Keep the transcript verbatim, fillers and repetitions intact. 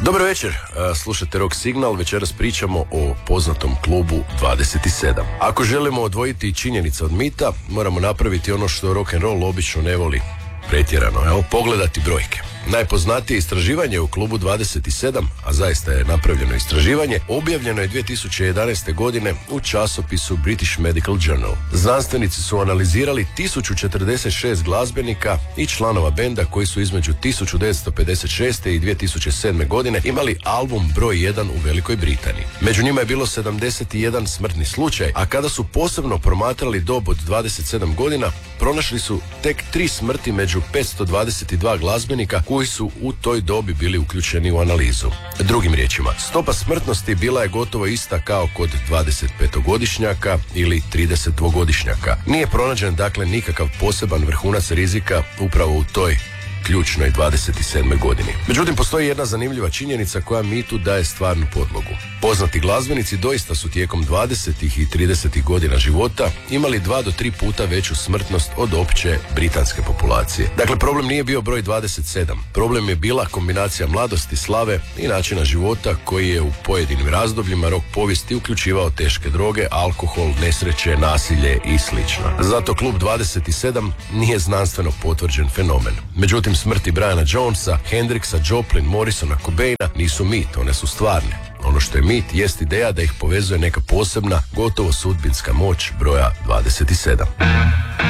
Dobar večer, slušate Rock Signal, večeras pričamo o poznatom klubu dvadeset sedam. Ako želimo odvojiti činjenice od mita, moramo napraviti ono što rock'n'roll obično ne voli pretjerano, evo, pogledati brojke. Najpoznatije istraživanje u klubu dvadeset sedam, a zaista je napravljeno istraživanje, objavljeno je dvije tisuće jedanaeste. godine u časopisu British Medical Journal. Znanstvenici su analizirali tisuću četrdeset šest glazbenika i članova benda koji su između tisuću devetsto pedeset šeste. i dvije tisuće sedme. godine imali album broj jedan u Velikoj Britaniji. Među njima je bilo sedamdeset jedan smrtni slučaj, a kada su posebno promatrali dob od dvadeset sedam godina, pronašli su tek tri smrti među petsto dvadeset dva glazbenika koji su u toj dobi bili uključeni u analizu. Drugim riječima, stopa smrtnosti bila je gotovo ista kao kod dvadesetpetogodišnjaka ili tridesetdvogodišnjaka. Nije pronađen dakle nikakav poseban vrhunac rizika upravo u toj ključnoj dvadeset sedmoj. godini. Međutim, postoji jedna zanimljiva činjenica koja mitu daje stvarnu podlogu. Poznati glazbenici doista su tijekom dvadesetih i tridesetih godina života imali dva do tri puta veću smrtnost od opće britanske populacije. Dakle, problem nije bio broj dvadeset sedam. Problem je bila kombinacija mladosti, slave i načina života koji je u pojedinim razdobljima rock povijesti uključivao teške droge, alkohol, nesreće, nasilje i slično. Zato klub dvadeset sedam nije znanstveno potvrđen fenomen. Međutim, smrti Briana Jonesa, Hendrixa, Joplin, Morrisona, Cobaina nisu mit, one su stvarne. Ono što je mit jest ideja da ih povezuje neka posebna, gotovo sudbinska moć broja dvadeset sedam.